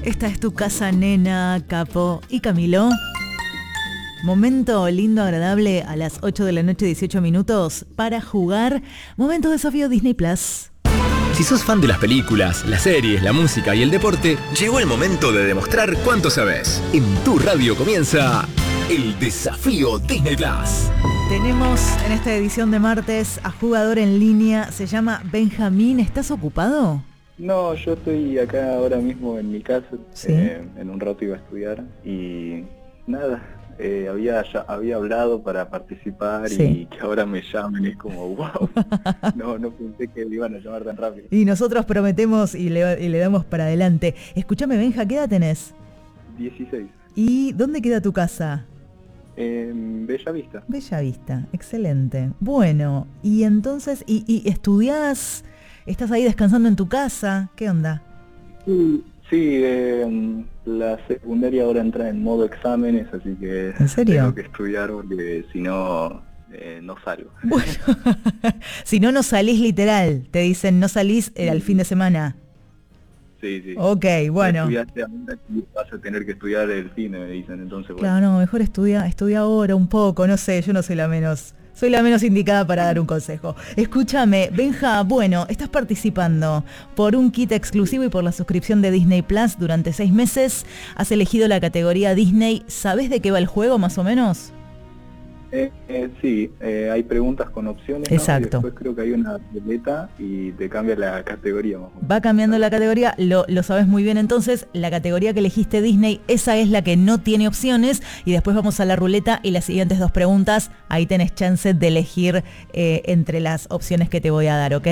Esta es tu casa, nena, Capo y Camilo. Momento lindo, agradable a las 8 de la noche, 18 minutos para jugar. Momento desafío Disney Plus. Si sos fan de las películas, las series, la música y el deporte, llegó el momento de demostrar cuánto sabes. En tu radio comienza el desafío Disney Plus. Tenemos en esta edición de martes a jugador en línea, se llama Benjamín. ¿Estás ocupado? No, yo estoy acá ahora mismo en mi casa. ¿Sí? En un rato iba a estudiar y nada, había hablado para participar. Sí. Y que ahora me llamen es como wow. No pensé que me iban a llamar tan rápido. Y nosotros prometemos y le damos para adelante. Escúchame, Benja, ¿qué edad tenés? 16. ¿Y dónde queda tu casa? En Bella Vista. Bella Vista, excelente. Bueno, y entonces, ¿y estudiás? ¿Estás ahí descansando en tu casa? ¿Qué onda? Sí, la secundaria ahora entra en modo exámenes, así que ¿En serio? tengo que estudiar porque si no, no salgo. Bueno, si no, no salís literal. Te dicen, no salís al fin de semana. Sí. Ok, bueno. Estudiaste ahora y vas a tener que estudiar el cine, me dicen, entonces bueno. Claro, no, mejor estudia ahora un poco, no sé, yo no soy la menos indicada para dar un consejo. Escúchame, Benja, bueno, estás participando por un kit exclusivo y por la suscripción de Disney Plus durante 6 meses. Has elegido la categoría Disney. ¿Sabés de qué va el juego más o menos? Sí, hay preguntas con opciones, ¿no? Exacto. Y después creo que hay una ruleta y te cambia la categoría más o menos. Va cambiando la categoría, lo sabes muy bien entonces. La categoría que elegiste Disney, esa es la que no tiene opciones. Y después vamos a la ruleta y las siguientes 2 preguntas, ahí tenés chance de elegir entre las opciones que te voy a dar, ¿ok?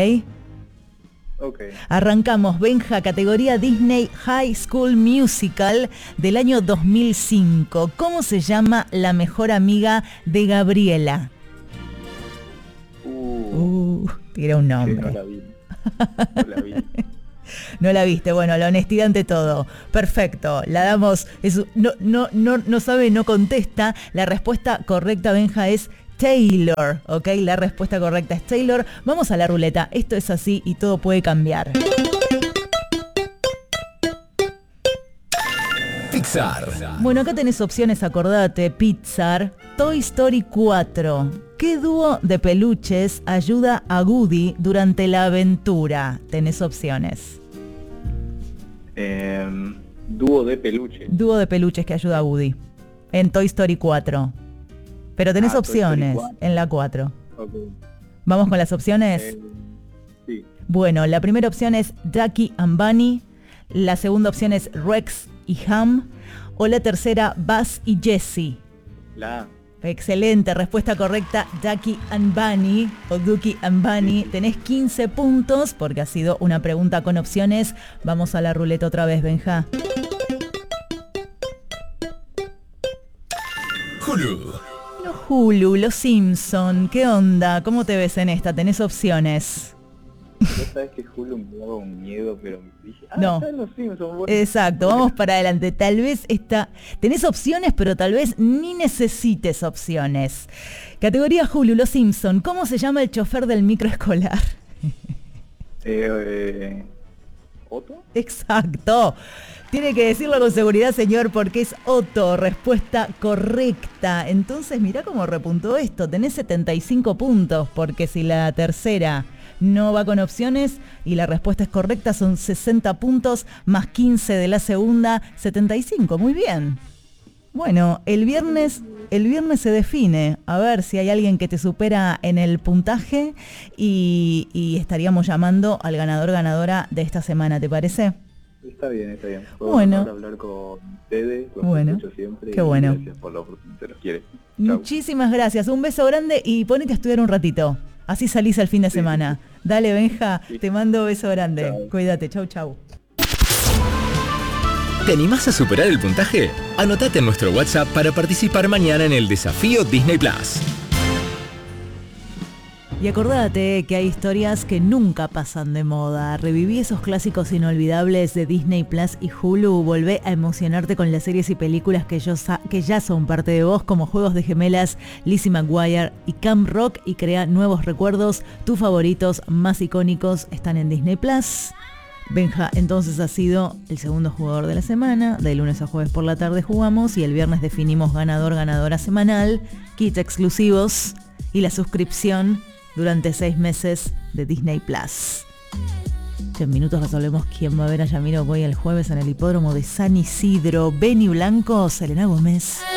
Ok. Arrancamos, Benja, categoría Disney High School Musical del año 2005. ¿Cómo se llama la mejor amiga de Gabriela? Tira un nombre. Sí, no la vi. No la vi. No la viste, bueno, la honestidad ante todo. Perfecto, la damos. No sabe, no contesta. La respuesta correcta, Benja, es Taylor, ¿ok? La respuesta correcta es Taylor. Vamos a la ruleta. Esto es así y todo puede cambiar. Pixar. Bueno, acá tenés opciones, acordate. Pixar, Toy Story 4. ¿Qué dúo de peluches ayuda a Woody durante la aventura? Tenés opciones. Dúo de peluche. Dúo de peluches que ayuda a Woody en Toy Story 4. Pero tenés opciones en la 4. Okay. ¿Vamos con las opciones? Sí. Bueno, la primera opción es Ducky and Bunny. La segunda opción es Rex y Ham. O la tercera, Buzz y Jessie. La A. Excelente, respuesta correcta, Ducky and Bunny o Ducky and Bunny. Sí. Tenés 15 puntos porque ha sido una pregunta con opciones. Vamos a la ruleta otra vez, Benja. Hulu, Los Simpson, ¿qué onda? ¿Cómo te ves en esta? ¿Tenés opciones? Vos sabés que Hulu me daba un miedo, pero dije, no. Está en Los Simpsons. Bueno. Exacto, vamos para adelante. Tal vez tenés opciones, pero tal vez ni necesites opciones. Categoría Hulu, Los Simpson. ¿Cómo se llama el chofer del microescolar? ¿Otto? Exacto. Tiene que decirlo con seguridad, señor, porque es Otto. Respuesta correcta. Entonces, mirá cómo repuntó esto. Tenés 75 puntos, porque si la tercera no va con opciones y la respuesta es correcta, son 60 puntos, más 15 de la segunda, 75. Muy bien. Bueno, el viernes se define. A ver si hay alguien que te supera en el puntaje y estaríamos llamando al ganadora de esta semana, ¿te parece? Está bien. Bueno. Hablar con ustedes, bueno, siempre. Qué bueno. Gracias por la oportunidad, se los quiere. Muchísimas gracias, un beso grande y ponete a estudiar un ratito. Así salís al fin de semana. Dale, Benja, te mando un beso grande. Chau. Cuídate, chau. ¿Te animás a superar el puntaje? Anotate en nuestro WhatsApp para participar mañana en el desafío Disney Plus. Y acordate que hay historias que nunca pasan de moda. Reviví esos clásicos inolvidables de Disney Plus y Hulu. Volvé a emocionarte con las series y películas que ya son parte de vos, como Juegos de Gemelas, Lizzie McGuire y Camp Rock, y crea nuevos recuerdos. Tus favoritos más icónicos están en Disney Plus. Benja entonces ha sido el segundo jugador de la semana. De lunes a jueves por la tarde jugamos y el viernes definimos ganadora semanal, kits exclusivos y la suscripción durante 6 meses de Disney Plus. En minutos resolvemos quién va a ver a Jamiroquai el jueves en el hipódromo de San Isidro. Benny Blanco, Selena Gómez.